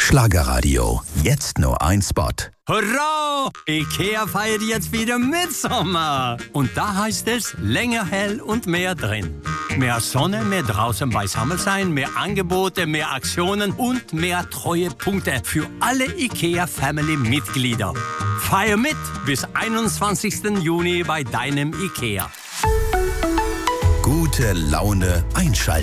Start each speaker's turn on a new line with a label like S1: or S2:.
S1: Schlagerradio. Jetzt nur ein Spot.
S2: Hurra! IKEA feiert jetzt wieder Mitsommer. Und da heißt es länger hell und mehr drin. Mehr Sonne, mehr draußen beisammen sein, mehr Angebote, mehr Aktionen und mehr Treuepunkte für alle IKEA-Family-Mitglieder. Feier mit bis 21. Juni bei deinem IKEA.
S1: Gute Laune einschalten.